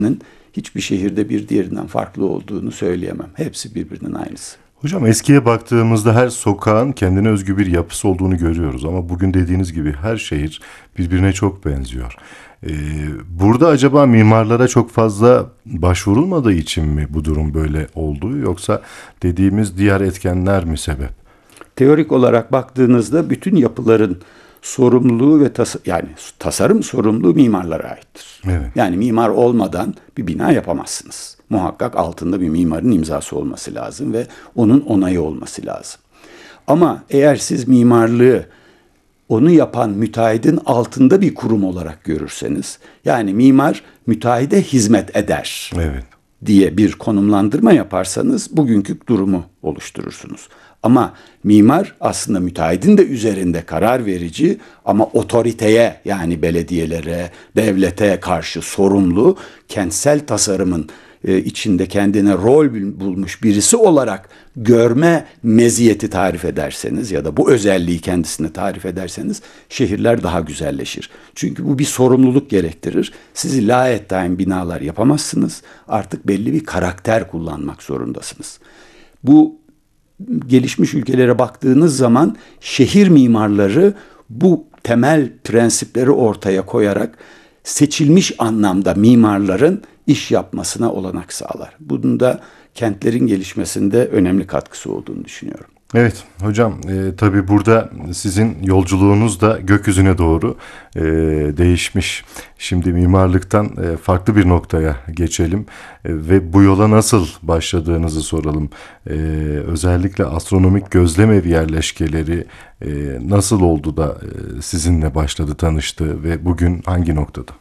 hiçbir şehirde bir diğerinden farklı olduğunu söyleyemem. Hepsi birbirinin aynısı. Hocam eskiye baktığımızda her sokağın kendine özgü bir yapısı olduğunu görüyoruz. Ama bugün dediğiniz gibi her şehir birbirine çok benziyor. Ee, Burada acaba mimarlara çok fazla başvurulmadığı için mi bu durum böyle oldu? Yoksa dediğimiz diğer etkenler mi sebep? Teorik olarak baktığınızda bütün yapıların sorumluluğu ve yani tasarım sorumluluğu mimarlara aittir. Evet. Yani mimar olmadan bir bina yapamazsınız. Muhakkak altında bir mimarın imzası olması lazım ve onun onayı olması lazım. Ama eğer siz mimarlığı onu yapan müteahhidin altında bir kurum olarak görürseniz, yani mimar müteahhide hizmet eder Evet. diye bir konumlandırma yaparsanız bugünkü durumu oluşturursunuz. Ama mimar aslında müteahhidin de üzerinde karar verici ama otoriteye, yani belediyelere, devlete karşı sorumlu, kentsel tasarımın içinde kendine rol bulmuş birisi olarak görme meziyeti tarif ederseniz ya da bu özelliği kendisine tarif ederseniz şehirler daha güzelleşir. Çünkü bu bir sorumluluk gerektirir. Sizi laetdain binalar yapamazsınız. Artık belli bir karakter kullanmak zorundasınız. Bu gelişmiş ülkelere baktığınız zaman şehir mimarları bu temel prensipleri ortaya koyarak seçilmiş anlamda mimarların iş yapmasına olanak sağlar. Bunun da kentlerin gelişmesinde önemli katkısı olduğunu düşünüyorum. Evet hocam, tabii burada sizin yolculuğunuz da gökyüzüne doğru değişmiş. Şimdi mimarlıktan farklı bir noktaya geçelim ve bu yola nasıl başladığınızı soralım. Özellikle astronomik gözlemevi yerleşkeleri nasıl oldu da sizinle başladı, tanıştı ve bugün hangi noktada?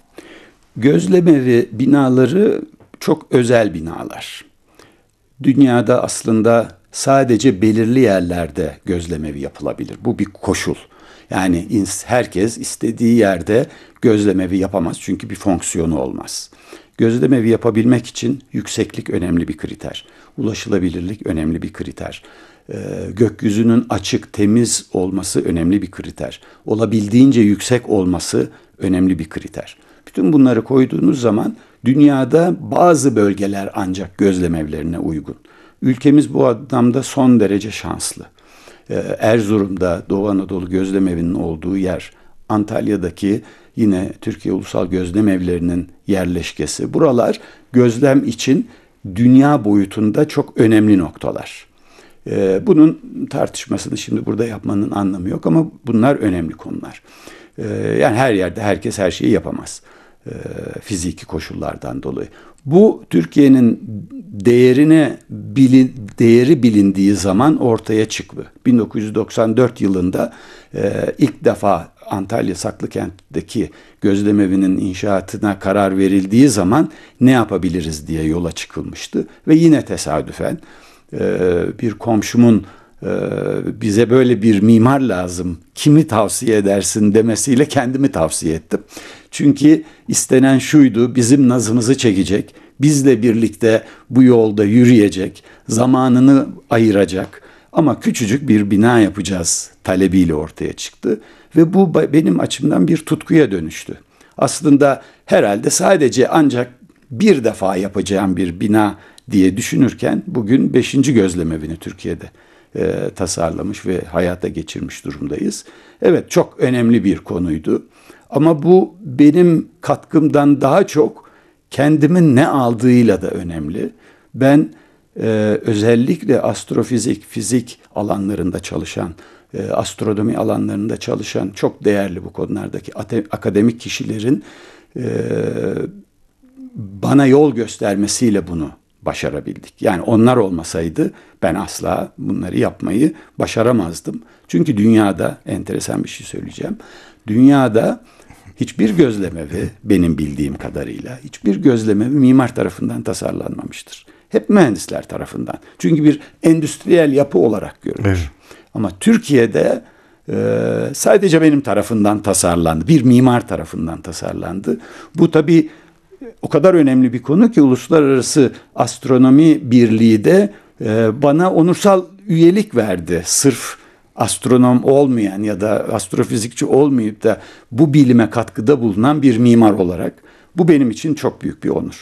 Gözlemevi binaları çok özel binalar. Dünyada aslında sadece belirli yerlerde gözlemevi yapılabilir. Bu bir koşul. Yani herkes istediği yerde gözlemevi yapamaz çünkü bir fonksiyonu olmaz. Gözlemevi yapabilmek için yükseklik önemli bir kriter. Ulaşılabilirlik önemli bir kriter. Gökyüzünün açık, temiz olması önemli bir kriter. Olabildiğince yüksek olması önemli bir kriter. Bütün bunları koyduğunuz zaman dünyada bazı bölgeler ancak gözlemevlerine uygun. Ülkemiz bu anlamda son derece şanslı. Erzurum'da Doğu Anadolu Gözlemevinin olduğu yer, Antalya'daki yine Türkiye Ulusal Gözlemevlerinin yerleşkesi. Buralar gözlem için dünya boyutunda çok önemli noktalar. Bunun tartışmasını şimdi burada yapmanın anlamı yok ama bunlar önemli konular. Yani her yerde herkes her şeyi yapamaz. Fiziki koşullardan dolayı. Bu Türkiye'nin değeri bilindiği zaman ortaya çıktı. 1994 yılında ilk defa Antalya Saklıkent'teki gözlemevinin inşaatına karar verildiği zaman ne yapabiliriz diye yola çıkılmıştı. Ve yine tesadüfen bir komşumun bize böyle bir mimar lazım, kimi tavsiye edersin demesiyle kendimi tavsiye ettim. Çünkü istenen şuydu, bizim nazımızı çekecek, bizle birlikte bu yolda yürüyecek, zamanını ayıracak ama küçücük bir bina yapacağız talebiyle ortaya çıktı. Ve bu benim açımdan bir tutkuya dönüştü. Aslında herhalde sadece ancak bir defa yapacağım bir bina diye düşünürken bugün 5. gözlemevini Türkiye'de tasarlamış ve hayata geçirmiş durumdayız. Evet, çok önemli bir konuydu. Ama bu benim katkımdan daha çok kendimin ne aldığıyla da önemli. Ben özellikle astrofizik, fizik alanlarında çalışan, astronomi alanlarında çalışan çok değerli bu konulardaki akademik kişilerin bana yol göstermesiyle bunu başarabildik. Yani onlar olmasaydı ben asla bunları yapmayı başaramazdım. Çünkü dünyada enteresan bir şey söyleyeceğim. Dünyada hiçbir gözlemevi benim bildiğim kadarıyla hiçbir gözlemevi mimar tarafından tasarlanmamıştır. Hep mühendisler tarafından. Çünkü bir endüstriyel yapı olarak görülür. Evet. Ama Türkiye'de sadece benim tarafından tasarlandı. Bir mimar tarafından tasarlandı. Bu tabii o kadar önemli bir konu ki Uluslararası Astronomi Birliği de bana onursal üyelik verdi. Sırf astronom olmayan ya da astrofizikçi olmayıp da bu bilime katkıda bulunan bir mimar olarak. Bu benim için çok büyük bir onur.